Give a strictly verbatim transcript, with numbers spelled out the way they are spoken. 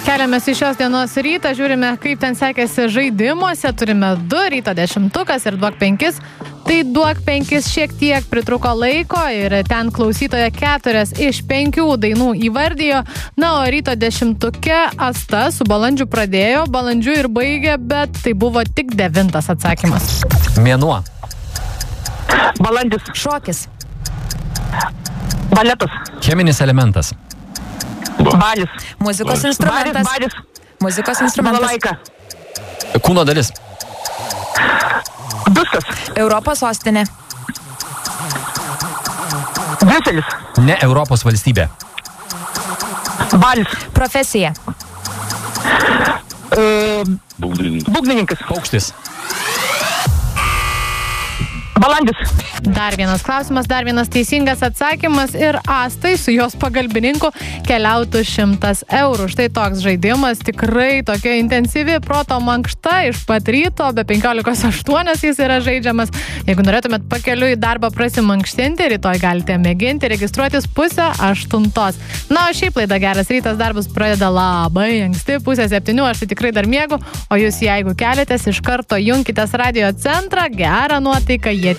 Keliamės į šios dienos rytą, žiūrime, kaip ten sekėsi žaidimuose. Turime du ryto dešimtukas ir duok penkis. Tai duok penkis šiek tiek pritruko laiko ir ten klausytoja keturias iš penkių dainų įvardijo. Na, o ryto dešimtuke Asta su balandžiu pradėjo, balandžiu ir baigė, bet tai buvo tik devintas atsakymas. Mėnuo. Balandis. Šokis. Baletas. Cheminis elementas. Balis. Muzikos instrumentas. Balis. Muzikos instrumentas. Balalaika. Kūno dalis. Biustas. Europos sostinė. Briuselis. Ne Europos valstybė. Balis. Profesija. E, Būgnininkas. Paukštis. Balandis. Dar vienas klausimas, dar vienas teisingas atsakymas ir Astai su jos pagalbininku keliautų šimtas eurų. Štai toks žaidimas, tikrai tokia intensyvi proto mankšta iš pat ryto, be penkiolikos aštuonios jis yra žaidžiamas. Jeigu norėtumėt pakeliui į darbą prasimankštinti, rytoj galite mėginti registruotis pusę aštuntos. Na, o šiaip laida Geras rytas darbus pradeda labai anksti, pusę septynių, aš tai tikrai dar miegu, o jūs jeigu keliatės, iš karto junkitės radio centrą, gerą nuotaiką,